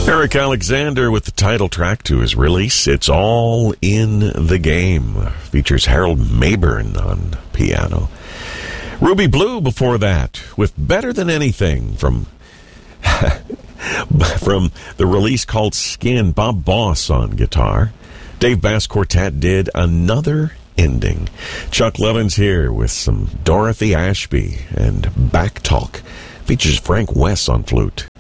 Eric Alexander with the title track to his release, It's All in the Game. Features Harold Mayburn on piano. Ruby Blue before that with Better Than Anything from the release called Skin. Bob Boss on guitar. Dave Bass Quartet did Another Ending. Chuck Levins here with some Dorothy Ashby and Back Talk. Features Frank West on flute.